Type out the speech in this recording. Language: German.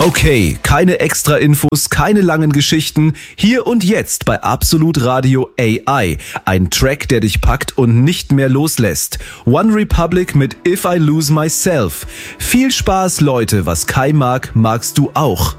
Okay, keine extra Infos, keine langen Geschichten. Hier und jetzt bei Absolut Radio AI. Ein Track, der dich packt und nicht mehr loslässt. One Republic mit If I Lose Myself. Viel Spaß, Leute. Was Kai mag, magst du auch.